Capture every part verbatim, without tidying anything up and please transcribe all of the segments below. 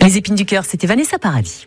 Les épines du cœur, c'était Vanessa Paradis.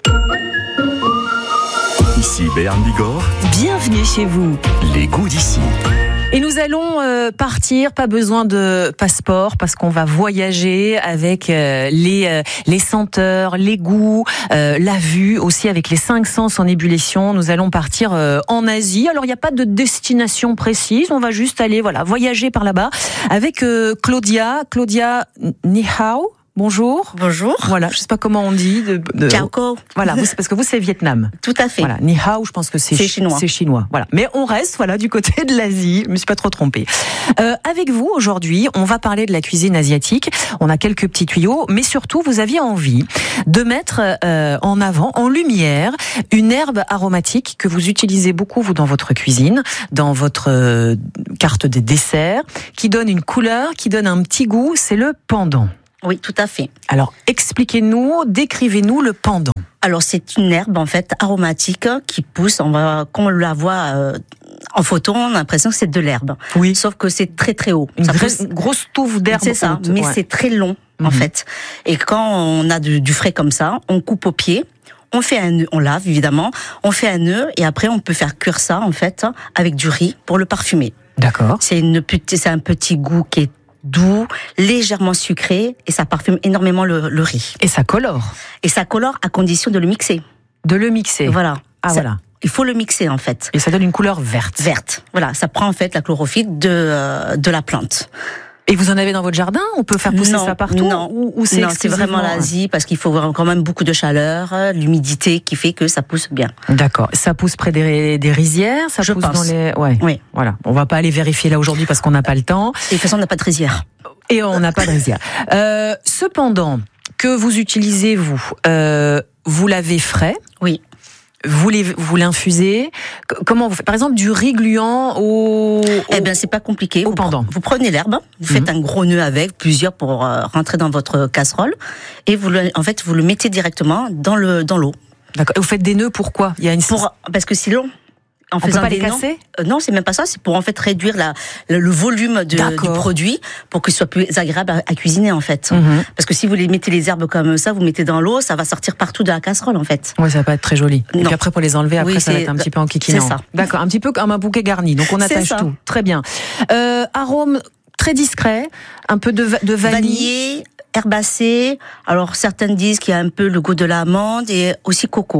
Ici Béarn Bigorre. Bienvenue chez vous. Les goûts d'ici. Et nous allons euh, partir, pas besoin de passeport, parce qu'on va voyager avec euh, les euh, les senteurs, les goûts, euh, la vue, aussi avec les cinq sens en ébullition. Nous allons partir euh, en Asie. Alors il n'y a pas de destination précise, on va juste aller voilà voyager par là-bas avec euh, Claudia. Claudia Ni Hao. Bonjour. Bonjour. Voilà, je sais pas comment on dit. De, de... Ciao Ko. Voilà, vous, parce que vous c'est Vietnam. Tout à fait. Voilà, Ni Hao, je pense que c'est, c'est ch- chinois. C'est chinois. Voilà, mais on reste voilà du côté de l'Asie. Je me suis pas trop trompée. Euh, avec vous aujourd'hui, on va parler de la cuisine asiatique. On a quelques petits tuyaux, mais surtout vous aviez envie de mettre euh, en avant, en lumière, une herbe aromatique que vous utilisez beaucoup vous dans votre cuisine, dans votre euh, carte des desserts, qui donne une couleur, qui donne un petit goût. C'est le pandan. Oui, tout à fait. Alors, expliquez-nous, décrivez-nous le pandan. Alors, c'est une herbe, en fait, aromatique qui pousse. On va, quand on la voit euh, en photo, on a l'impression que c'est de l'herbe. Oui. Sauf que c'est très, très haut. Une, ça grosse, pousse... grosse touffe d'herbe. C'est ça, haute, mais ouais. c'est très long, en mm-hmm. fait. Et quand on a du, du frais comme ça, on coupe au pied. On fait un nœud, on lave, évidemment. On fait un nœud et après, on peut faire cuire ça, en fait, avec du riz pour le parfumer. D'accord. C'est une, c'est un petit goût qui est doux, légèrement sucré, et ça parfume énormément le, le riz. Et ça colore. Et ça colore à condition de le mixer. De le mixer. Voilà. Ah ça, voilà. Il faut le mixer en fait. Et ça donne une couleur verte. Verte. Voilà, ça prend en fait la chlorophylle de euh, de la plante. Et vous en avez dans votre jardin? On peut faire pousser non, ça partout? Non, ou, ou c'est, non c'est vraiment l'Asie parce qu'il faut quand même beaucoup de chaleur, l'humidité qui fait que ça pousse bien. D'accord. Ça pousse près des, des rizières? Ça Je pousse pense. dans les. Ouais. Oui. Voilà. On va pas aller vérifier là aujourd'hui parce qu'on n'a pas le temps. Et de toute façon, on n'a pas de rizière. Et on n'a pas de rizière. Euh, cependant, que vous utilisez vous, euh, vous l'avez frais? Oui. Vous, les, vous l'infusez. Comment vous faites? Par exemple, du riz gluant au. Eh bien, c'est pas compliqué. Au vous, pandan. Vous prenez l'herbe, vous faites mm-hmm. un gros nœud avec, plusieurs pour euh, rentrer dans votre casserole, et vous le, en fait, vous le mettez directement dans le dans l'eau. D'accord. Et vous faites des nœuds pourquoi? Il y a une. Pour, parce que sinon. En On faisant peut pas des les casser? noms, euh, non, c'est même pas ça. C'est pour en fait réduire la, le, le volume de, du produit pour qu'il soit plus agréable à, à cuisiner en fait. Mm-hmm. Parce que si vous les mettez les herbes comme ça, vous mettez dans l'eau, ça va sortir partout de la casserole en fait. Oui, ça va pas être très joli. Non. Et puis après pour les enlever, après oui, ça va être un petit peu enquiquinant. C'est ça. D'accord, un petit peu comme un bouquet garni. Donc on attache tout. Très bien. Euh, arôme très discret, un peu de, de vanille. Vanillé, herbacé. Alors certaines disent qu'il y a un peu le goût de l'amande et aussi coco.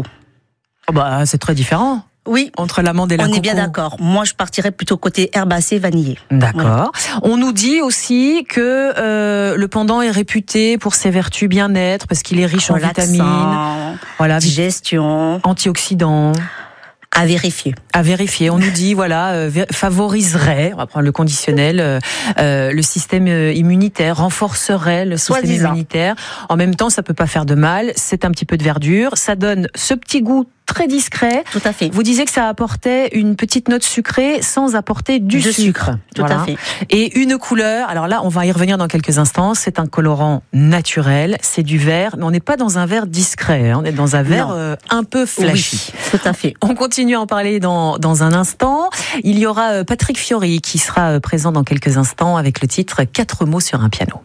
Oh bah c'est très différent. Oui, entre l'amande et la on coco. est bien d'accord. Moi, je partirais plutôt côté herbacé, vanillé. D'accord. Ouais. On nous dit aussi que euh, le pandan est réputé pour ses vertus bien-être parce qu'il est riche Relaxant, en vitamines, voilà, digestion, antioxydants. À vérifier. À vérifier. On nous dit, voilà, euh, favoriserait, on va prendre le conditionnel, euh, euh, le système immunitaire, renforcerait le système Soi-disant. immunitaire. En même temps, ça peut pas faire de mal. C'est un petit peu de verdure. Ça donne ce petit goût très discret. Tout à fait. Vous disiez que ça apportait une petite note sucrée sans apporter du de sucre. sucre. Tout voilà. à fait. Et une couleur. Alors là, on va y revenir dans quelques instants. C'est un colorant naturel. C'est du vert, mais on n'est pas dans un vert discret. Hein. On est dans un vert euh, un peu flashy. Oui, tout à fait. On continue à en parler dans, dans un instant. Il y aura Patrick Fiori qui sera présent dans quelques instants avec le titre Quatre mots sur un piano.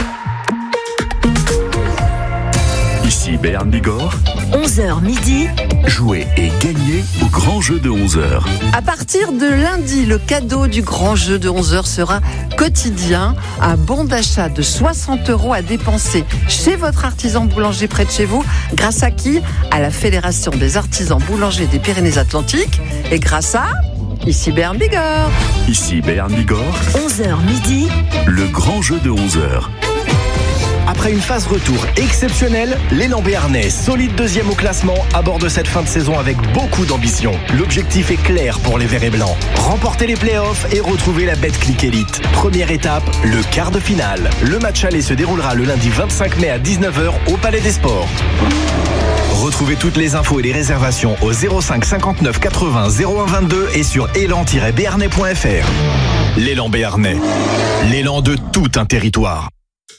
Ici Béarn Bigorre. onze heures midi. Jouez et gagnez au grand jeu de onze heures. À partir de lundi, le cadeau du grand jeu de onze heures sera quotidien. Un bon d'achat de soixante euros à dépenser chez votre artisan boulanger près de chez vous. Grâce à qui? À la Fédération des artisans boulangers des Pyrénées-Atlantiques. Et grâce à... Ici Béarn Bigorre. Ici Béarn Bigorre. onze heures midi. Le grand jeu de onze heures. Après une phase retour exceptionnelle, l'élan béarnais, solide deuxième au classement, aborde cette fin de saison avec beaucoup d'ambition. L'objectif est clair pour les Verts et Blancs. Remporter les playoffs et retrouver la Betclic Elite. Première étape, le quart de finale. Le match aller se déroulera le lundi vingt-cinq mai à dix-neuf heures au Palais des Sports. Retrouvez toutes les infos et les réservations au zéro cinq cinquante-neuf quatre-vingts zéro un vingt-deux et sur élan tiret béarnais point f r. L'élan béarnais, l'élan de tout un territoire.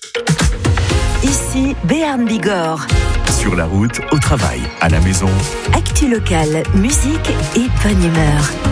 Ici Béarn Bigorre. Sur la route, au travail, à la maison. Actu locale, musique et bonne humeur.